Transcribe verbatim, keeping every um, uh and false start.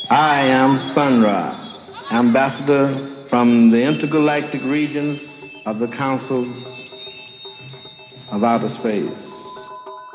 I am Sun Ra, ambassador from the intergalactic regions of the Council of Outer Space.